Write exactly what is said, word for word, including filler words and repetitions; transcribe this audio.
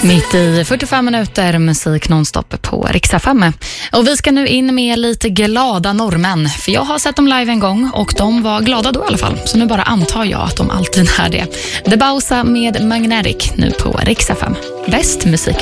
Mitt i fyrtiofem minuter musik nonstop på Rix F M. Och vi ska nu in med lite glada norrmän. För jag har sett dem live en gång och de var glada då i alla fall. Så nu bara antar jag att de alltid är det. The Bausa med Magnetic nu på Rix F M. Bäst musik.